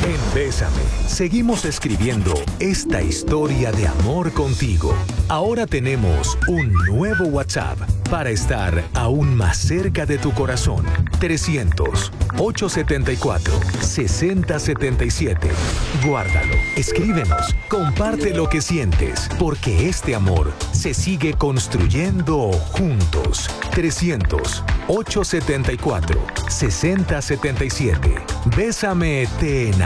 En Bésame, seguimos escribiendo esta historia de amor contigo. Ahora tenemos un nuevo WhatsApp para estar aún más cerca de tu corazón. 300-874-6077. Guárdalo, escríbenos, comparte lo que sientes, porque este amor se sigue construyendo juntos. 300-874-6077. Bésame, te enamoraré.